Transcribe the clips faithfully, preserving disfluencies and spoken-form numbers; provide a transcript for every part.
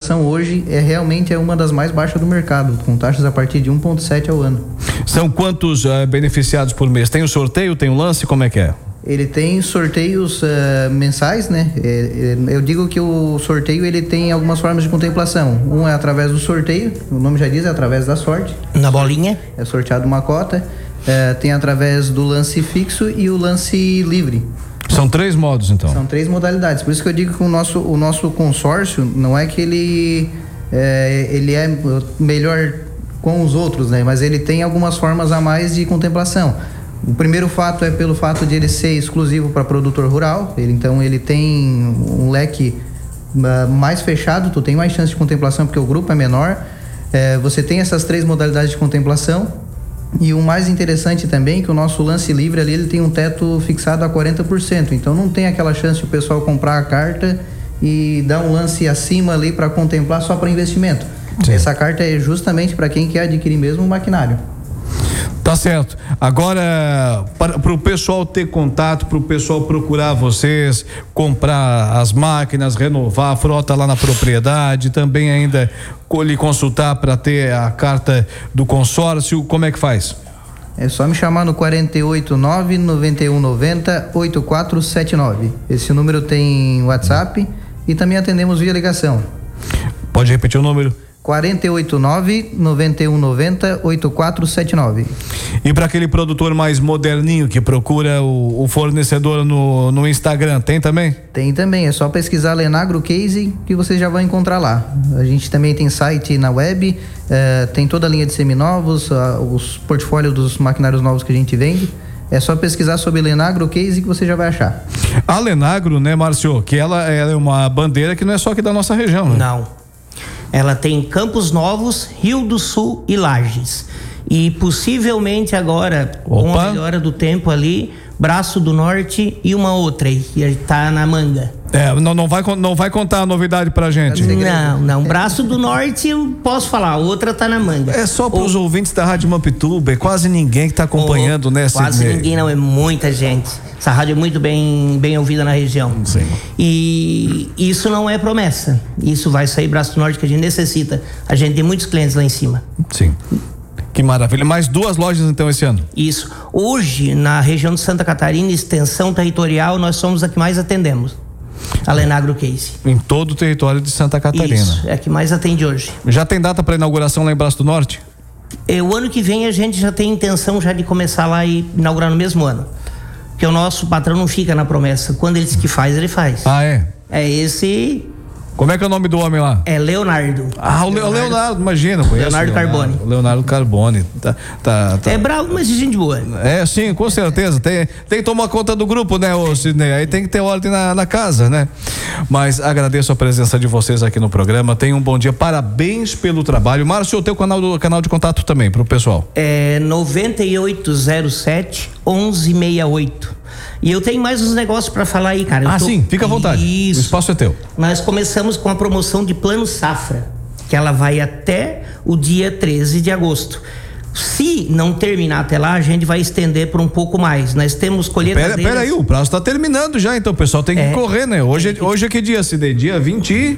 contemplação hoje é realmente é uma das mais baixas do mercado, com taxas a partir de um vírgula sete ao ano. São quantos uh, beneficiados por mês? Tem o sorteio, tem o lance, como é que é? Ele tem sorteios uh, mensais, né? É, é, eu digo que o sorteio ele tem algumas formas de contemplação. Um é através do sorteio, o nome já diz, é através da sorte. Na bolinha? É sorteado uma cota. É, tem através do lance fixo e o lance livre. São três modos, então? São três modalidades. Por isso que eu digo que o nosso, o nosso consórcio não é que ele é, ele é melhor com os outros, né? Mas ele tem algumas formas a mais de contemplação. O primeiro fato é pelo fato de ele ser exclusivo para produtor rural. Ele, então ele tem um leque uh, mais fechado, tu tem mais chance de contemplação porque o grupo é menor. É, você tem essas três modalidades de contemplação. E o mais interessante também é que o nosso lance livre ali ele tem um teto fixado a quarenta por cento. Então não tem aquela chance de o pessoal comprar a carta e dar um lance acima ali para contemplar só para investimento. Sim. Essa carta é justamente para quem quer adquirir mesmo um maquinário. Tá certo. Agora, para o pessoal ter contato, para o pessoal procurar vocês, comprar as máquinas, renovar a frota lá na propriedade, também ainda lhe consultar para ter a carta do consórcio, como é que faz? É só me chamar no quatro oito nove, nove um nove zero, oito quatro sete nove. Esse número tem WhatsApp e também atendemos via ligação. Pode repetir o número? quatro oito nove, nove um nove zero, oito quatro sete nove. E para aquele produtor mais moderninho que procura o, o fornecedor no, no Instagram, tem também? Tem também, é só pesquisar Lenagro Case que vocês já vão encontrar lá. A gente também tem site na web, eh, tem toda a linha de seminovos, uh, os portfólios dos maquinários novos que a gente vende. É só pesquisar sobre Lenagro Case que você já vai achar. A Lenagro, né, Márcio, que ela, ela é uma bandeira que não é só aqui da nossa região, né? Não. Ela tem Campos Novos, Rio do Sul e Lages. E possivelmente agora, Opa. com a melhora do tempo ali, Braço do Norte e uma outra aí, que está na manga. É, não, não, vai, não vai contar a novidade pra gente. Não, não. Braço do Norte eu posso falar, a outra tá na manga. É só para os Ou... ouvintes da Rádio Mampituba, é quase ninguém que tá acompanhando, Ou... né? Quase Sidney? ninguém, não, é muita gente. Essa rádio é muito bem, bem ouvida na região. Sim. E isso não é promessa. Isso vai sair Braço do Norte que a gente necessita. A gente tem muitos clientes lá em cima. Sim. Que maravilha. Mais duas lojas então esse ano? Isso. Hoje, na região de Santa Catarina, extensão territorial, nós somos a que mais atendemos. A Lenagro Case. Em todo o território de Santa Catarina. Isso, é a que mais atende hoje. Já tem data para inauguração lá em Braço do Norte? É, o ano que vem a gente já tem intenção já de começar lá e inaugurar no mesmo ano. Porque o nosso patrão não fica na promessa. Quando ele diz que faz, ele faz. Ah, é? É esse... Como é que é o nome do homem lá? É Leonardo. Ah, o Leonardo, Leonardo imagina, conheço. Leonardo Carbone. Leonardo Carbone. Tá, tá, tá. É bravo, mas de gente boa. É, sim, com certeza. Tem, tem que tomar conta do grupo, né, ô Sidney? Aí tem que ter ordem na, na casa, né? Mas agradeço a presença de vocês aqui no programa. Tenham um bom dia. Parabéns pelo trabalho. Márcio, o teu canal, do, canal de contato também, pro pessoal. É noventa e oito zero sete, onze sessenta e oito. E eu tenho mais uns negócios para falar aí, cara. Eu ah, tô... sim, fica à vontade. Isso. O espaço é teu. Nós começamos com a promoção de Plano Safra, que ela vai até o dia treze de agosto. Se não terminar até lá, a gente vai estender por um pouco mais. Nós temos colheitadeiras... Pera, pera aí, o prazo está terminando já, então o pessoal tem que é, correr, né? Hoje, que... hoje é que dia, Cidê? Dia vinte...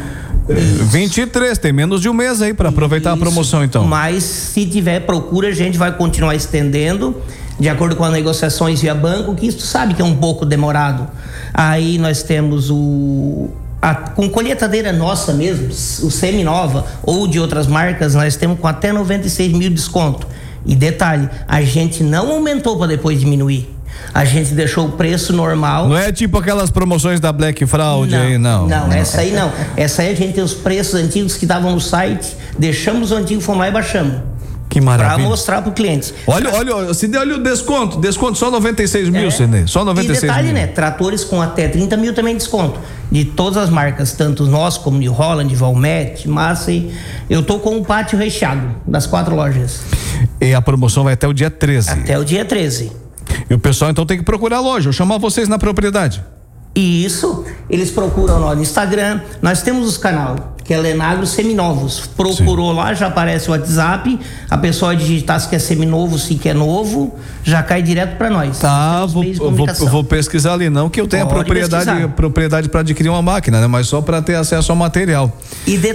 vinte e três, tem menos de um mês aí para aproveitar Isso. a promoção, então. Mas se tiver procura, a gente vai continuar estendendo de acordo com as negociações via banco, que isso sabe que é um pouco demorado. Aí nós temos o... A, com colheitadeira nossa mesmo, o Seminova ou de outras marcas, nós temos com até noventa e seis mil de desconto. E detalhe, a gente não aumentou para depois diminuir. A gente deixou o preço normal. Não é tipo aquelas promoções da Black Fraud não, aí, não. Não, essa aí não. Essa aí a gente tem os preços antigos que estavam no site, deixamos o antigo, fomos lá e baixamos. Que maravilha. Para mostrar pro cliente. Olha, olha, Sidney, olha o desconto. Desconto só noventa e seis mil, é. Sidney. Só noventa e seis mil. E detalhe, né? Tratores com até trinta mil também desconto. De todas as marcas, tanto nós como de Holland, Valmet, Massey. Eu tô com um pátio recheado das quatro lojas. E a promoção vai até o dia treze. Até o dia treze. E o pessoal então tem que procurar a loja, ou chamar vocês na propriedade. Isso, eles procuram no Instagram. Nós temos os canal, que é Lenagro Seminovos. Procurou Sim. lá, já aparece o WhatsApp. A pessoa digitar se quer seminovo, se quer novo, já cai direto para nós. Tá, vou, vou, vou pesquisar ali, não que eu tenha Pode propriedade, propriedade para adquirir uma máquina, né? Mas só para ter acesso ao material. E